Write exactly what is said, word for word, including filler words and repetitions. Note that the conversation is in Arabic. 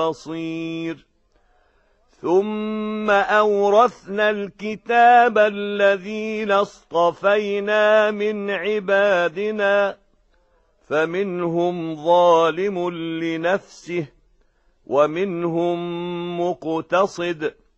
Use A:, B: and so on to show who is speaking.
A: بصير ثم أورثنا الكتاب الذين اصطفينا من عبادنا فمنهم ظالم لنفسه ومنهم مقتصد